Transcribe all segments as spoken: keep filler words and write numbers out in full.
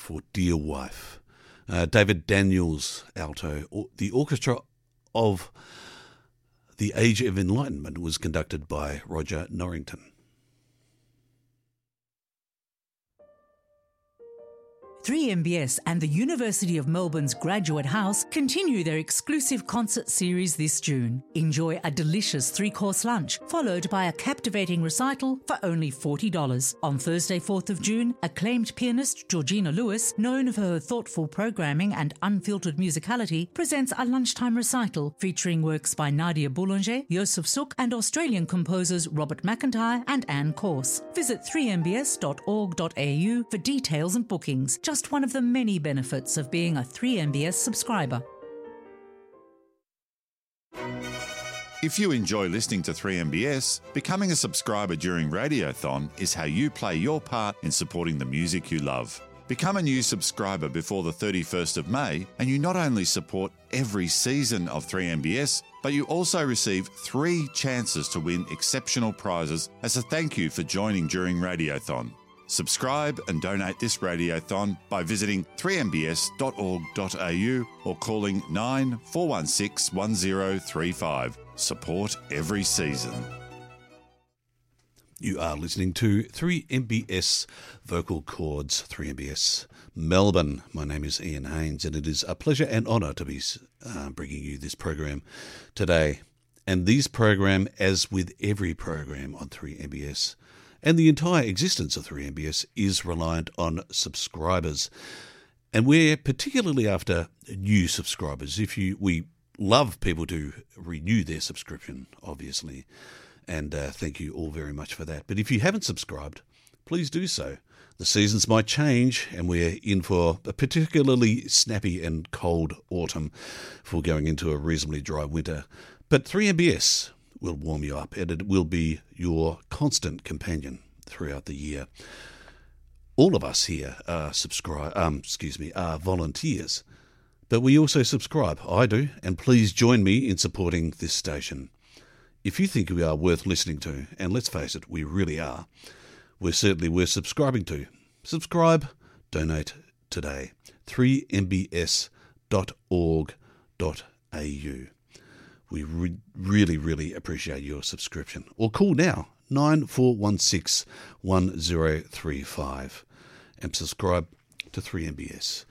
for Dear Wife. Uh, David Daniels, alto. Or, the orchestra of The Age of Enlightenment was conducted by Roger Norrington. three M B S and the University of Melbourne's Graduate House continue their exclusive concert series this June. Enjoy a delicious three-course lunch, followed by a captivating recital for only forty dollars. On Thursday, fourth of June, acclaimed pianist Georgina Lewis, known for her thoughtful programming and unfiltered musicality, presents a lunchtime recital featuring works by Nadia Boulanger, Joseph Suk, and Australian composers Robert McIntyre and Anne Corse. Visit three m b s dot org dot a u for details and bookings. Just one of the many benefits of being a three M B S subscriber. If you enjoy listening to three M B S, becoming a subscriber during Radiothon is how you play your part in supporting the music you love. Become a new subscriber before the thirty-first of May, and you not only support every season of three M B S, but you also receive three chances to win exceptional prizes as a thank you for joining during Radiothon. Subscribe and donate this Radiothon by visiting three m b s dot org dot a u or calling nine four one six one zero three five. Support every season. You are listening to three M B S Vocal Chords, three M B S Melbourne. My name is Ian Haynes, and it is a pleasure and honour to be uh, bringing you this program today. And this program, as with every program on three M B S, and the entire existence of three M B S, is reliant on subscribers. And we're particularly after new subscribers. If you, we love people to renew their subscription, obviously, and uh, thank you all very much for that. But if you haven't subscribed, please do so. The seasons might change, and we're in for a particularly snappy and cold autumn before going into a reasonably dry winter. But three M B S will warm you up, and it will be your constant companion throughout the year. All of us here are subscribe, um, excuse me, are volunteers, but we also subscribe. I do, and please join me in supporting this station. If you think we are worth listening to, and let's face it, we really are, we're certainly worth subscribing to. Subscribe, donate today. three m b s dot org dot a u. We re- really, really appreciate your subscription. Or call now, nine four one six one zero three five, and subscribe to three M B S.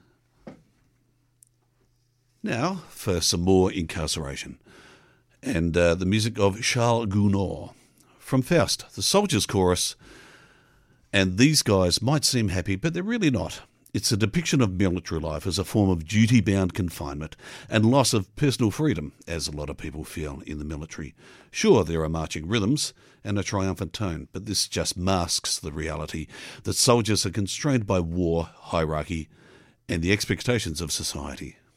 Now, for some more incarceration, and uh, the music of Charles Gounod. From Faust, the Soldiers' Chorus, and these guys might seem happy, but they're really not. It's a depiction of military life as a form of duty-bound confinement and loss of personal freedom, as a lot of people feel in the military. Sure, there are marching rhythms and a triumphant tone, but this just masks the reality that soldiers are constrained by war, hierarchy, and the expectations of society.